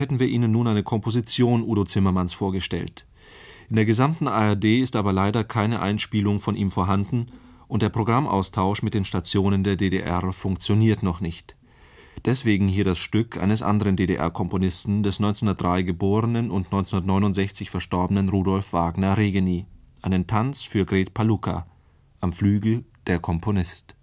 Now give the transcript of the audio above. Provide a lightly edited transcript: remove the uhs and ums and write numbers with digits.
hätten wir Ihnen nun eine Komposition Udo Zimmermanns vorgestellt. In der gesamten ARD ist aber leider keine Einspielung von ihm vorhanden und der Programmaustausch mit den Stationen der DDR funktioniert noch nicht. Deswegen hier das Stück eines anderen DDR-Komponisten, des 1903 geborenen und 1969 verstorbenen Rudolf Wagner-Regeny, einen Tanz für Gret Palucca, am Flügel der Komponist.